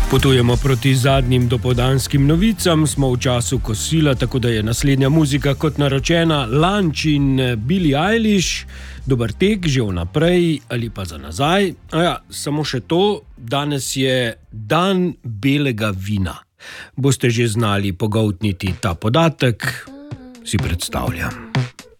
Potujemo proti zadnjim dopoldanskim novicam, smo v času kosila, tako da je naslednja muzika kot naročena Lunch in Billie Eilish. Dober tek, že vnaprej ali pa za nazaj. Samo še to, danes je dan belega vina. Boste že znali pogoltniti ta podatek? Si predstavljam.